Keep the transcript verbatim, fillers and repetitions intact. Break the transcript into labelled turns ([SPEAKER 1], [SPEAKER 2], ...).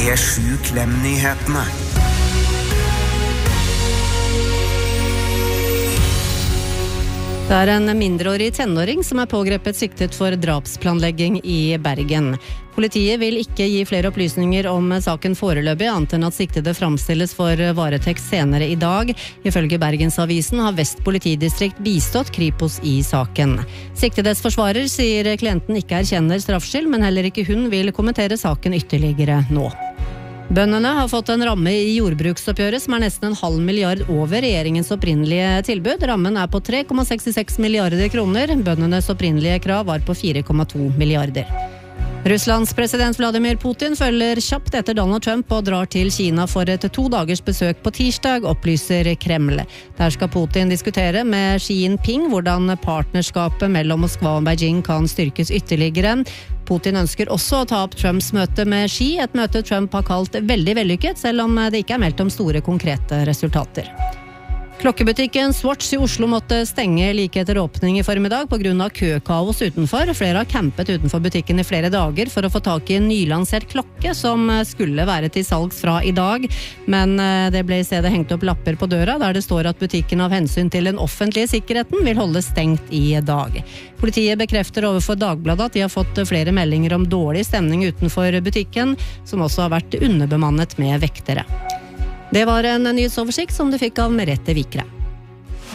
[SPEAKER 1] P sju Klem-nyhetene.
[SPEAKER 2] Det er en mindreårig tenåring som er pågrepet siktet for drapsplanlegging i Bergen. Politiet vil ikke gi flere opplysninger om saken foreløpig, annet enn at siktede framstilles for varetekt senere i dag. Ifølge Bergensavisen har Vest politidistrikt bistått Kripos i saken. Siktedes forsvarer sier klienten ikke erkjenner straffskyld, men heller ikke hun vil kommentere saken ytterligere nå. Bøndene har fått en ramme i jordbruksoppgjøret som er nesten en halv milliard over regjeringens opprinnelige tilbud. Rammen er på tre komma sekstiseks milliarder kroner. Bøndenes opprinnelige krav var på fire komma to milliarder. Russlands president Vladimir Putin følger kjapt etter Donald Trump og drar til Kina for et to dagers besøk på tirsdag, opplyser Kreml. Der skal Putin diskutere med Xi Jinping hvordan partnerskapet mellom Moskva og Beijing kan styrkes ytterligere. Putin ønsker også å ta opp Trumps møte med Xi, et møte Trump har kalt veldig vellykket, selv om det ikke er meldt om store konkrete resultater. Klokkebutikken Swatch i Oslo måtte stenge like etter åpning i formiddag på grunn av køkaos utenfor. Flere har campet utenfor butikken i flere dager for å få tak i en nylansert klokke som skulle være til salgs fra i dag, men det ble i stedet hengt opp lapper på døra der det står at butikken av hensyn til den offentlige sikkerheten vil holde stengt i dag. Politiet bekrefter overfor Dagbladet at de har fått flere meldinger om dårlig stemning utenfor butikken, som også har vært underbemannet med vektere. Det var en nyhetsoversikt som du fikk av Merete Vikre.